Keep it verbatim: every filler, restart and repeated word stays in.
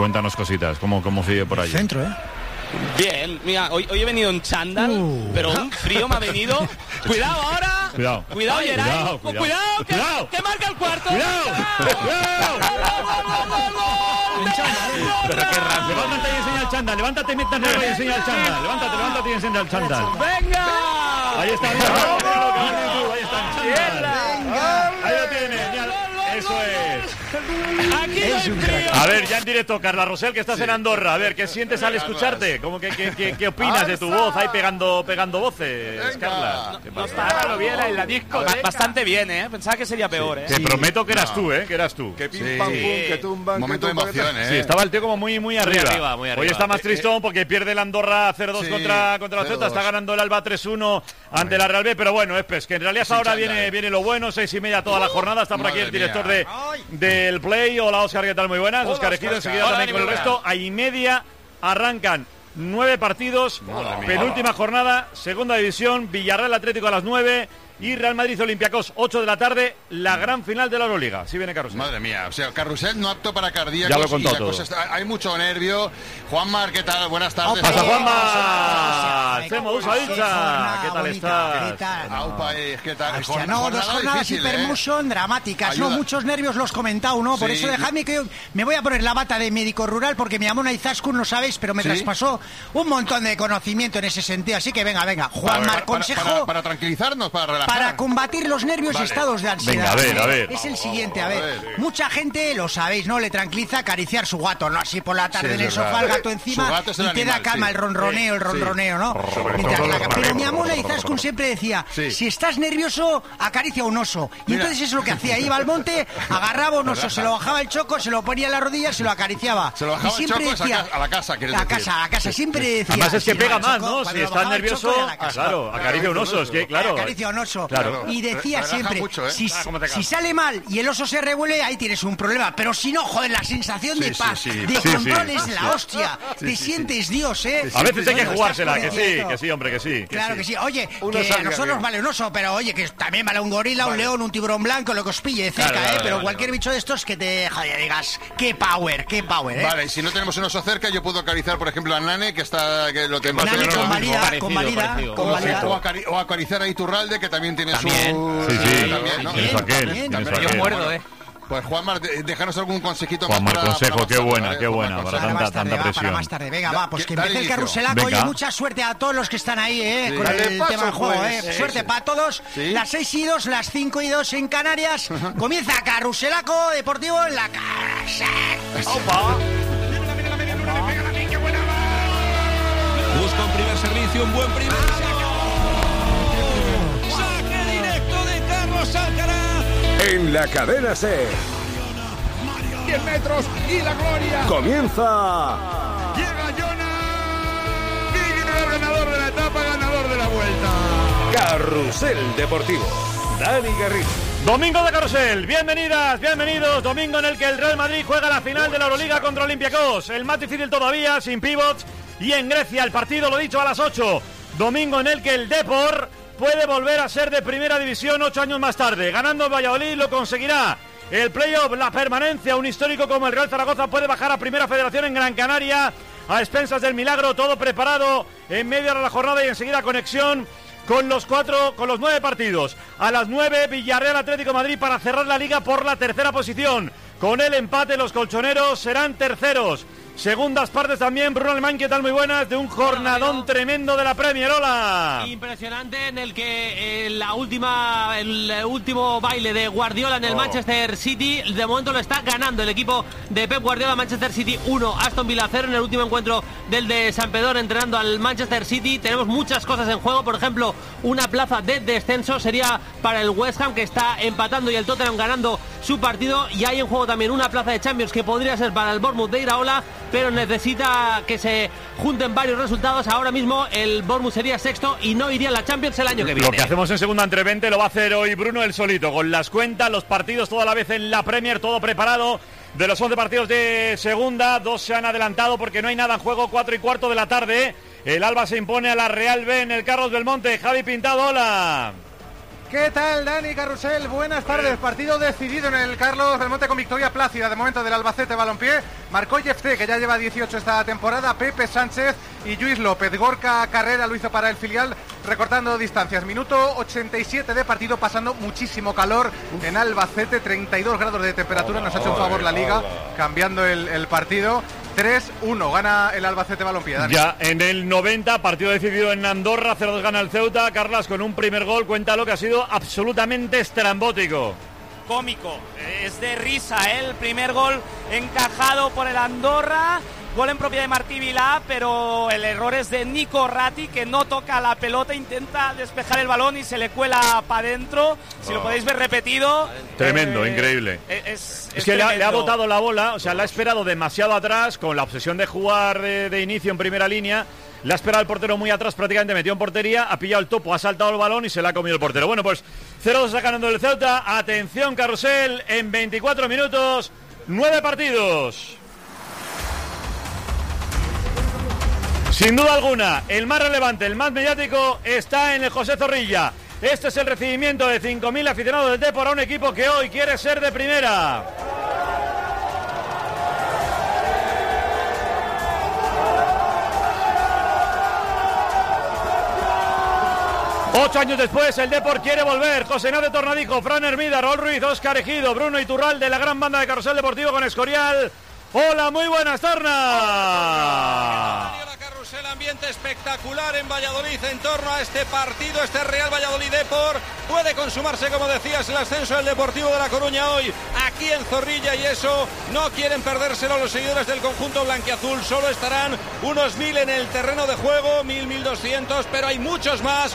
Cuéntanos cositas, ¿cómo, cómo sigue por allí? Centro, ¿eh? Bien, mira, hoy, hoy he venido en chándal, uh. pero un frío me ha venido. Cuidado ahora. Cuidado. Cuidado, Geray. Cuidado, cuidado. Cuidado, que, Cuidado. que marca el cuarto. Cuidado. Cuidado. Pero qué rápido. Levántate y enseña el chándal. Levántate mientras Nerva y enseña el chándal. Levántate, levántate y enseña el chándal. ¡Venga! Ahí está, mira. Ahí está el chándal. Ahí lo tienes. Eso es. Aquí es un crack. A ver, ya en directo, Carla Rosell, que estás sí. en Andorra. A ver, ¿qué sientes al escucharte? ¿Cómo que, que, que, ¿Qué opinas de tu voz ahí pegando, pegando voces, Venga. Carla? ¿Qué pasa? No viene en la disco. Ba- bastante bien, ¿eh? Pensaba que sería peor, sí. ¿eh? Te Sí. prometo que eras No. tú, ¿eh? Que eras tú. Que pim, sí. pam, pum, que tumban. Momento que de emoción, ¿eh? Sí, estaba el tío como muy, muy arriba. Muy arriba, muy arriba. Hoy está más tristón porque pierde el Andorra cero dos Sí, contra, contra la Ceuta. Está ganando el Alba tres uno ante la Real B. Pero bueno, es pues, que en realidad ahora viene, viene lo bueno. Seis y media toda la jornada. Está por aquí el director de, del Play. Hola, Óscar, ¿qué tal? Muy buenas. Hola, Óscar Ejido, enseguida Hola, también con el buenas. resto. A y media arrancan nueve partidos. Penúltima jornada, segunda división. Villarreal Atlético a las nueve. Y Real Madrid Olympiacos, ocho de la tarde, la gran final de la Euroliga. Sí viene Carrusel. Madre mía, o sea, Carrusel no apto para cardíacos. Ya lo he contado y la todo. cosa está, hay mucho nervio. Juanmar, ¿qué tal? Buenas tardes. Pasa Opa. Juanma. Temo Usa Ilza. Jornada ¿Qué tal bonita, estás? ¿qué tal? Aupa, eh, ¿qué tal? Hostia, Jornada- no, dos jornada jornadas difícil, hipermotion dramáticas, Ayuda. no, muchos nervios los he comentado, ¿no? Por Sí. eso dejadme que yo me voy a poner la bata de médico rural porque mi Amona Izaskun, no sabéis, pero me ¿Sí? traspasó un montón de conocimiento en ese sentido, así que venga, venga, Para, Juanmar, para- consejo para- para tranquilizarnos, para relajar. para combatir los nervios Vale. y estados de ansiedad. Venga, a ver, a ver. Es el siguiente, a a ver, ver. mucha gente, lo sabéis, ¿no? Le tranquiliza acariciar su gato, ¿no? Así por la tarde Sí, en es el sofá, verdad. el gato encima, Su gato es el y te animal, da calma sí. el ronroneo, el Sí, ronroneo, ¿no? Sobre Mientras todo la- los pero mi roneos. Amona Izaskun siempre decía, Sí. si estás nervioso, acaricia un oso. Y Mira. entonces eso es lo que hacía, iba al monte, agarraba un oso, se lo bajaba el choco, se lo ponía en la rodilla, se lo acariciaba. Se lo bajaba y siempre el choco decía, a ca- a la casa, quieres a decir. casa, a la casa, siempre decía. Además es que sí, pega al más, choco, ¿no? cuando Si lo estás bajaba el nervioso, choco, a la casa. claro, acaricia un oso, es que claro. Acaricia un oso. Claro. Y decía Relaja siempre, mucho, ¿eh? si, Ah, cómo te si cansa. sale mal y el oso se revuelve, ahí tienes un problema. Pero si no, joder, la sensación de Sí, sí, paz, sí. de Sí, control sí. es la hostia. Sí, Te sí, sientes Dios, ¿eh? A veces hay que Bueno, jugársela, estás que por sí, cierto. que sí, hombre, que sí. Claro que sí. Oye, Uno que a salga nosotros bien. vale un oso, pero oye, que también vale un gorila, un león, un tiburón blanco, lo que os pille de cerca, Claro, ¿eh? vale, Pero vale, cualquier vale. bicho de estos que te, joder, digas, qué power, qué power, ¿eh? Vale, y si no tenemos un oso cerca, yo puedo acariciar, por ejemplo, a Nane, que está que lo tenemos. Nane que no- convalida, Parecido, convalida, parecido. convalida. O, acari- o acariciar a Iturralde, que también tiene También. su... Sí, sí, también, ¿no? tienes aquel, También, tienes también. Yo aquel. muerdo, ¿eh? Pues Juanmar, de- déjanos algún consejito Juanmar, más para, consejo, para qué más buena, tarde, qué ¿eh? buena, Juanmar, para Para tanta, más tarde, tanta va, para presión. más tarde. Venga, va, pues que Dale empiece el inicio. carruselaco. Venga. Oye, mucha suerte a todos los que están ahí, ¿eh? Sí. Con Dale el paso, tema del juego, pues. ¿eh? Sí, Suerte sí. para todos. Sí. Las seis y dos, las cinco y dos en Canarias. Comienza Carruselaco Deportivo en la casa. Busca un primer servicio, un buen primer saque directo de Carlos Alcaraz. En la cadena C diez metros y la gloria. comienza Llega Jonas. Miguel, ganador de la etapa, ganador de la vuelta. Carrusel Deportivo. Dani Garrido. Domingo de Carrusel, bienvenidas, bienvenidos. Domingo en el que el Real Madrid juega la final de la Euroliga contra Olympiacos. El más difícil todavía, sin pivots. Y en Grecia, el partido, lo dicho, a las ocho. Domingo en el que el Depor puede volver a ser de primera división ocho años más tarde. Ganando el Valladolid lo conseguirá. El playoff, la permanencia, un histórico como el Real Zaragoza puede bajar a Primera Federación en Gran Canaria. A expensas del milagro, todo preparado en medio de la jornada y enseguida conexión con los cuatro, con los nueve partidos. A las nueve, Villarreal Atlético de Madrid para cerrar la liga por la tercera posición. Con el empate, los colchoneros serán terceros. Segundas partes también, Bruno Alemán, ¿qué tal? Muy buenas, de un jornadón tremendo de la Premier, hola. Impresionante en el que eh, la última, el último baile de Guardiola en el Oh. Manchester City, de momento lo está ganando el equipo de Pep Guardiola. Manchester City uno, Aston Villa cero en el último encuentro del de San Pedro entrenando al Manchester City. Tenemos muchas cosas en juego, por ejemplo, una plaza de descenso sería para el West Ham, que está empatando, y el Tottenham ganando su partido, y hay en juego también una plaza de Champions que podría ser para el Bournemouth de Iraola, pero necesita que se junten varios resultados. Ahora mismo el Bournemouth sería sexto y no iría a la Champions el año que viene. Lo que hacemos en segunda entre veinte lo va a hacer hoy Bruno el solito, con las cuentas, los partidos toda la vez en la Premier, todo preparado. De los once partidos de segunda, dos se han adelantado porque no hay nada en juego, cuatro y cuarto de la tarde. El Alba se impone a la Real B en el Carlos Belmonte. Javi Pintado, hola. ¿Qué tal, Dani Carrusel? Buenas tardes. Partido decidido en el Carlos Belmonte con victoria plácida de momento del Albacete Balompié. Marcó Jefté, que ya lleva dieciocho esta temporada, Pepe Sánchez y Lluís López. Gorka Carrera lo hizo para el filial, recortando distancias. Minuto ochenta y siete de partido, pasando muchísimo calor en Albacete, treinta y dos grados de temperatura. Nos ha hecho un favor la Liga cambiando el, el partido. tres uno, gana el Albacete Balompié. Dani. Ya en el noventa, partido decidido en Andorra, cero dos gana el Ceuta. Carlas con un primer gol, cuéntalo, que ha sido absolutamente estrambótico. Cómico, es de risa, ¿eh? El primer gol encajado por el Andorra, gol en propiedad de Martí Vilá, pero el error es de Nico Ratti, que no toca la pelota, intenta despejar el balón y se le cuela para adentro. Si oh. lo podéis ver repetido. Tremendo, eh, increíble. Es, es, es que le ha, le ha botado la bola, o sea, la ha esperado demasiado atrás, con la obsesión de jugar de, de inicio en primera línea. Le ha esperado el portero muy atrás, prácticamente metió en portería, ha pillado el topo, ha saltado el balón y se le ha comido el portero. Bueno, pues cero dos ganando el Ceuta. Atención, Carrusel, en veinticuatro minutos, nueve partidos. Sin duda alguna, el más relevante, el más mediático está en el José Zorrilla. Este es el recibimiento de cinco mil aficionados del Depor a un equipo que hoy quiere ser de primera. Ocho años después, el Depor quiere volver. José Ignacio Tornadijo, Fran Hermida, Raúl Ruiz, Óscar Ejido, Bruno Iturralde, la gran banda de Carrusel Deportivo con Escorial. Hola, muy buenas, Torna. El ambiente espectacular en Valladolid en torno a este partido, este Real Valladolid Depor. Puede consumarse, como decías, el ascenso del Deportivo de La Coruña hoy aquí en Zorrilla, y eso no quieren perdérselo los seguidores del conjunto blanquiazul. Solo estarán unos mil en el terreno de juego, mil, mil doscientos, pero hay muchos más